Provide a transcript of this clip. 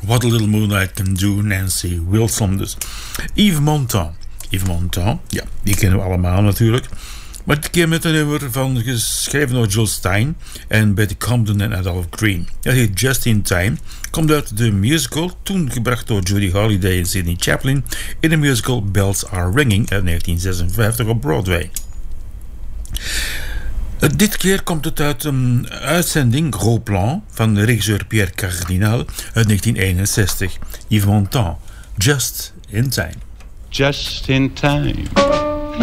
What a Little Moonlight Can Do, Nancy Wilson dus. Yves Montand, ja, die kennen we allemaal natuurlijk. Maar dit keer met een nummer geschreven door Jules Stein en Betty Comden en Adolph Green. Dat heet Just in Time. Komt uit de musical, toen gebracht door Judy Holliday en Sidney Chaplin in de musical Bells Are Ringing uit 1956 op Broadway. Dit keer komt het uit een uitzending Gros Plan van de regisseur Pierre Cardinal uit 1961. Yves Montand, Just in Time. Just in time.